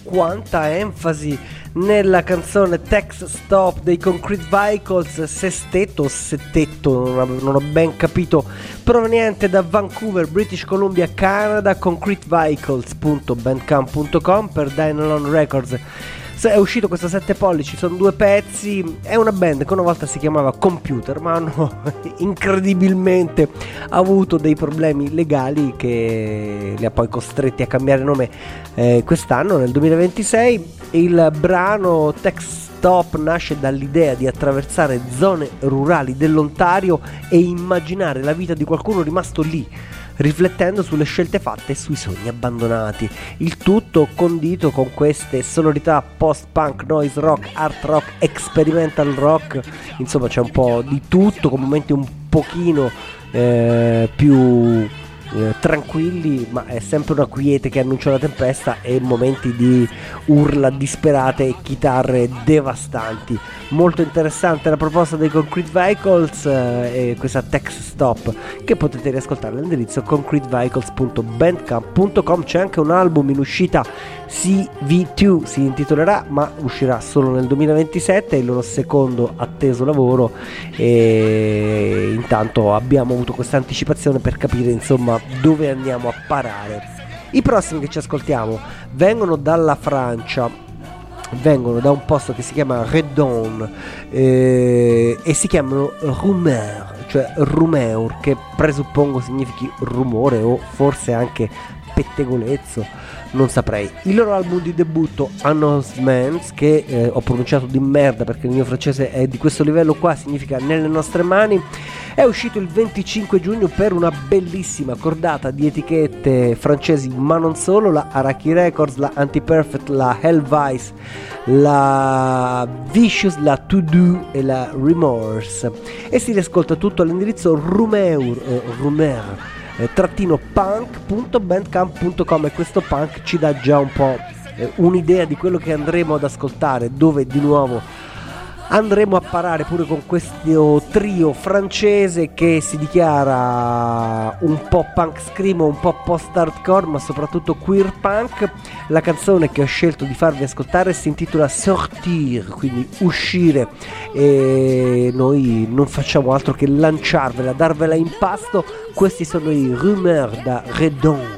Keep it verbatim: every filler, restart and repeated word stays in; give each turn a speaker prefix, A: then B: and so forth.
A: quanta enfasi nella canzone Text Stop dei Concrete Vehicles, sestetto o settetto, non ho, non ho ben capito, proveniente da Vancouver, British Columbia, Canada, concrete vehicles punto bandcamp punto com per Dynalon Records. È uscito questo sette pollici, sono due pezzi, è una band che una volta si chiamava Computer, ma hanno incredibilmente avuto dei problemi legali che li ha poi costretti a cambiare nome eh, quest'anno, nel duemilaventisei. Il brano Text Stop nasce dall'idea di attraversare zone rurali dell'Ontario e immaginare la vita di qualcuno rimasto lì, riflettendo sulle scelte fatte e sui sogni abbandonati. Il tutto condito con queste sonorità post-punk, noise rock, art rock, experimental rock, insomma c'è un po' di tutto, con momenti un pochino eh, più eh, tranquilli, ma è sempre una quiete che annuncia la tempesta, e momenti di urla disperate e chitarre devastanti. Molto interessante la proposta dei Concrete Vehicles eh, e questa Text Stop, che potete riascoltare all'indirizzo concrete vehicles punto bandcamp punto com. C'è anche un album in uscita, C V due si intitolerà, ma uscirà solo nel duemilaventisette, è il loro secondo atteso lavoro, e intanto abbiamo avuto questa anticipazione per capire insomma dove andiamo a parare. I prossimi che ci ascoltiamo vengono dalla Francia, vengono da un posto che si chiama Redon eh, e si chiamano Rumeur, cioè Rumeur, che presuppongo significhi rumore o forse anche pettegolezzo, non saprei. Il loro album di debutto, Announcements, che eh, ho pronunciato di merda perché il mio francese è di questo livello qua, significa Nelle nostre mani, è uscito il venticinque giugno per una bellissima cordata di etichette francesi, ma non solo, la Araki Records, la Anti-Perfect, la Hellvice, la Vicious, la To Do e la Remorse, e si riascolta tutto all'indirizzo Rumeur, eh, Rumeur eh, trattino punk punto bandcamp punto com, e questo punk ci dà già un po' eh, un'idea di quello che andremo ad ascoltare, dove di nuovo andremo a parare pure con questo trio francese che si dichiara un po' punk screamo, un po' post hardcore, ma soprattutto queer punk. La canzone che ho scelto di farvi ascoltare si intitola Sortir, quindi uscire, e noi non facciamo altro che lanciarvela, darvela in pasto. Questi sono i Rumeur da Redon.